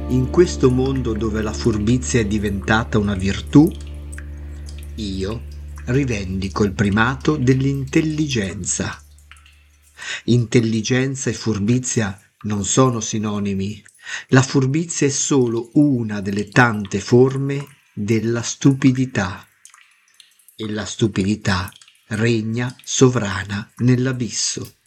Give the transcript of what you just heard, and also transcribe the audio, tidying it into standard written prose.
In questo mondo dove la furbizia è diventata una virtù, io rivendico il primato dell'intelligenza. Intelligenza e furbizia non sono sinonimi. La furbizia è solo una delle tante forme della stupidità. E la stupidità regna sovrana nell'abisso.